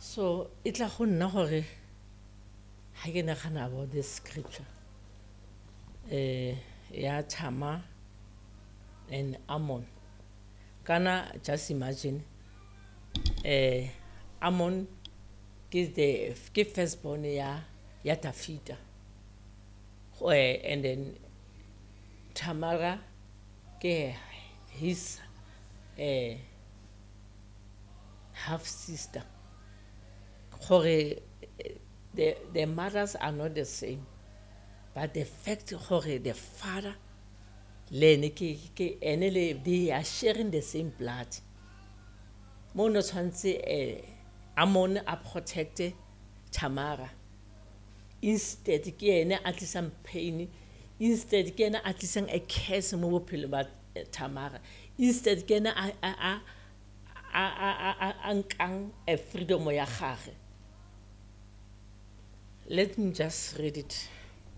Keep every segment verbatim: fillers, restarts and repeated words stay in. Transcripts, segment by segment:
So it la go nna gore ha ke nagana about this scripture eh ya Tamar and Ammon. Kana just imagine eh Ammon is the ke firstborn ya ya Tafita. Eh, and then Tamara ke his eh half sister. Gore the the mothers are not the same, but the fact gore the father le ne ke ke ene le they are sharing the same blood. Mo no tshwantse eh Ammon a protecte Tamara. Instead ke ene a tlisang pain, instead ke ene a tlisang a curse mo bophelo ba Tamara. Instead ke ene a a a a a a nkang a freedom ya gagwe. Let me just read it.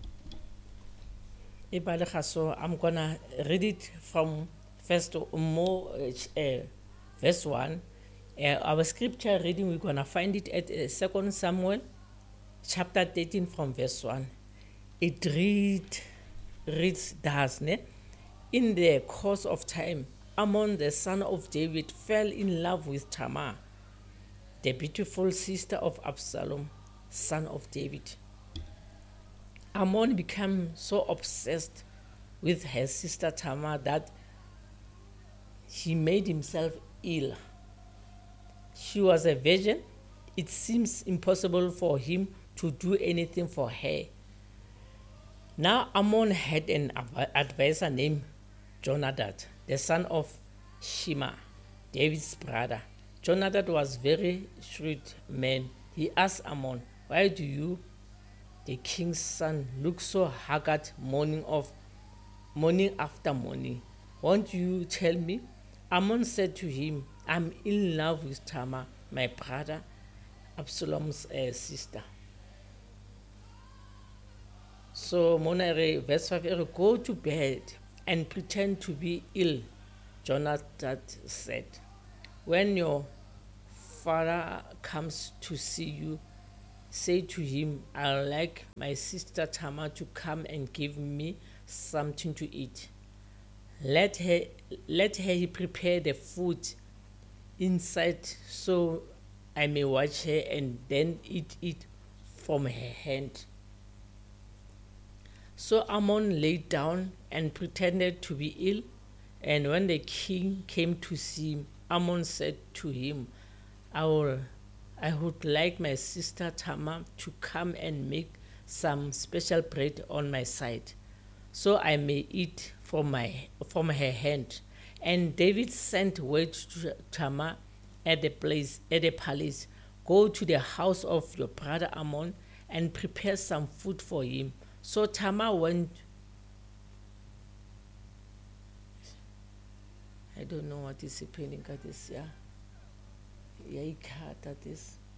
So I'm gonna read it from first more uh, verse one. Uh, our scripture reading, we're gonna find it at uh, Second Samuel, chapter thirteen, from verse one. It read, reads thus: ne? In the course of time, Ammon the son of David fell in love with Tamar, the beautiful sister of Absalom, son of David. Ammon became so obsessed with her sister Tamar that he made himself ill. She was a virgin. It seems impossible for him to do anything for her. Now Ammon had an advisor named Jonadab, the son of Shema, David's brother. Jonadab was a very shrewd man. He asked Ammon, "Why do you, the king's son, look so haggard morning of morning after morning? Won't you tell me?" Ammon said to him, "I'm in love with Tamar, my brother Absalom's uh, sister." So Monare verse five, "Go to bed and pretend to be ill," Jonathan said. "When your father comes to see you, say to him, I'd like my sister Tamar to come and give me something to eat. Let her let her prepare the food inside so I may watch her and then eat it from her hand." So Ammon lay down and pretended to be ill, and when the king came to see him, Ammon said to him, I will, I would like my sister Tamar to come and make some special bread on my side, so I may eat from my from her hand. And David sent word to Tamar at the place at the palace, "Go to the house of your brother Ammon and prepare some food for him." So Tamar went. I don't know what is happening at this, yeah. Yeah, that is.